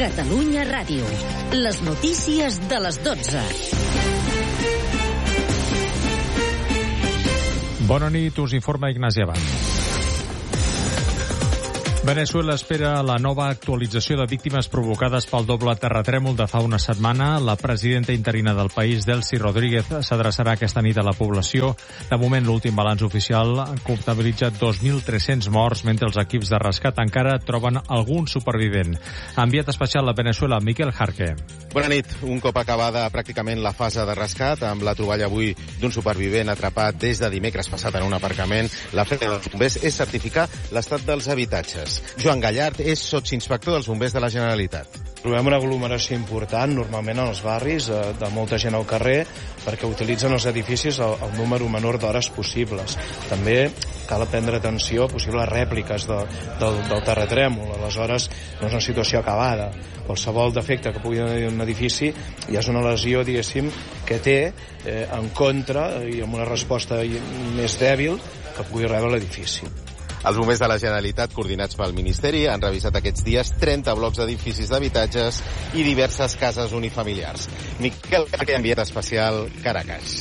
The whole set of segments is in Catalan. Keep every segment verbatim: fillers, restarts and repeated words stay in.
Catalunya Ràdio. Les notícies de les dotze. Bona nit, us informa Ignasi Abad. Veneçuela espera la nova actualització de víctimes provocades pel doble terratrèmol de fa una setmana. La presidenta interina del país, Delcy Rodríguez, s'adreçarà aquesta nit a la població. De moment, l'últim balanç oficial comptabilitza dos mil tres-cents morts, mentre els equips de rescat encara troben algun supervivent. Enviat especial a Veneçuela, Miquel Jarque. Bona nit. Un cop acabada pràcticament la fase de rescat, amb la troballa avui d'un supervivent atrapat des de dimecres passat en un aparcament, la feina dels bombers és certificar l'estat dels habitatges. Joan Gallart és sotsinspector dels bombers de la Generalitat. Trobem una aglomeració important, normalment en els barris, de molta gent al carrer, perquè utilitzen els edificis el, el número menor d'hores possibles. També cal prendre atenció a possibles rèpliques de, del, del terratrèmol. Aleshores, no és una situació acabada. Qualsevol defecte que pugui haver un edifici ja és una lesió, diguéssim, que té eh, en contra i amb una resposta més dèbil que pugui rebre l'edifici. Els bombers de la Generalitat, coordinats pel Ministeri, han revisat aquests dies trenta blocs d'edificis d'habitatges i diverses cases unifamiliars. Miquel Jarque, enviat especial, Caracas.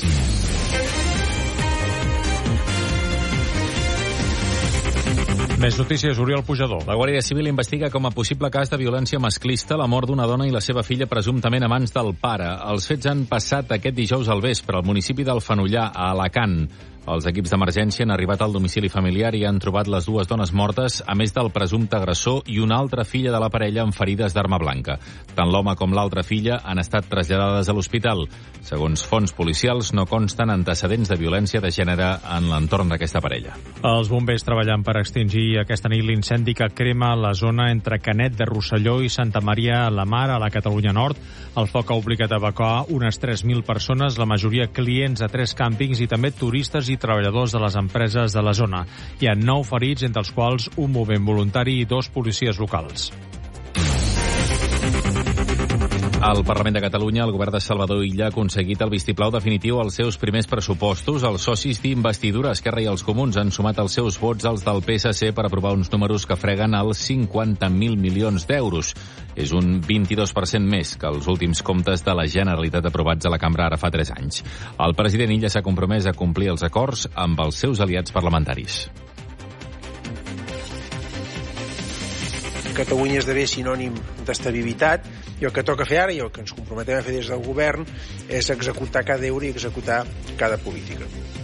Més notícies, Oriol Pujador. La Guàrdia Civil investiga com a possible cas de violència masclista la mort d'una dona i la seva filla presumptament a mans del pare. Els fets han passat aquest dijous al vespre al municipi del Fenollar, a Alacant. Els equips d'emergència han arribat al domicili familiar i han trobat les dues dones mortes, a més del presumpte agressor i una altra filla de la parella amb ferides d'arma blanca. Tant l'home com l'altra filla han estat traslladades a l'hospital. Segons fonts policials, no consten antecedents de violència de gènere en l'entorn d'aquesta parella. Els bombers treballen per extingir aquesta nit l'incendi que crema la zona entre Canet de Rosselló i Santa Maria la Mar, a la Catalunya Nord. El foc ha obligat a evacuar unes tres mil persones, la majoria clients a tres càmpings i també turistes i treballadors de les empreses de la zona. Hi ha nou ferits, entre els quals un bombers voluntari i dos policies locals. Al Parlament de Catalunya, el govern de Salvador Illa ha aconseguit el vistiplau definitiu als seus primers pressupostos. Els socis d'investidura, Esquerra i els Comuns, han sumat els seus vots als del P S C per aprovar uns números que freguen els cinquanta mil milions d'euros. És un vint-i-dos per cent més que els últims comptes de la Generalitat aprovats a la cambra ara fa tres anys. El president Illa s'ha compromès a complir els acords amb els seus aliats parlamentaris. Catalunya esdevé sinònim d'estabilitat i el que toca fer ara i el que ens comprometem a fer des del govern és executar cada euro i executar cada política.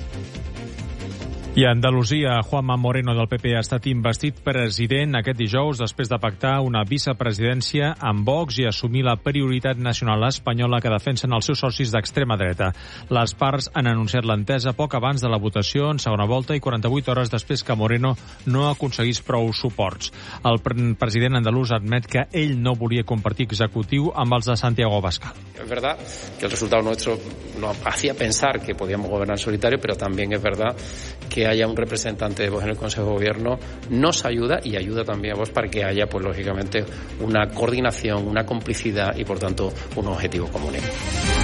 I a Andalusia, Juanma Moreno del P P ha estat investit president aquest dijous després de pactar una vicepresidència amb Vox i assumir la prioritat nacional espanyola que defensen els seus socis d'extrema dreta. Les parts han anunciat l'entesa poc abans de la votació en segona volta i quaranta-vuit hores després que Moreno no aconseguís prou suports. El president andalús admet que ell no volia compartir executiu amb els de Santiago Abascal. Es verdad que el resultado nuestro nos hacía pensar que podíamos gobernar solitario, pero también es verdad que haya un representante de Vox en el Consejo de Gobierno nos ayuda y ayuda también a Vox para que haya, pues lógicamente, una coordinación, una complicidad y, por tanto, un objetivo común.